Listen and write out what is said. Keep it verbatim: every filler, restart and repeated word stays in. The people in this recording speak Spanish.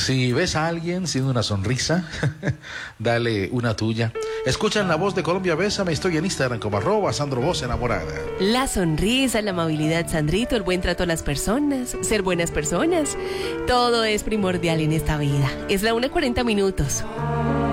Si ves a alguien sin una sonrisa, dale una tuya. Escuchan La Voz de Colombia, Bésame. Estoy en Instagram como arroba Sandro Voz Enamorada. La sonrisa, la amabilidad, Sandrito, el buen trato a las personas, ser buenas personas. Todo es primordial en esta vida. Es la una cuarenta minutos.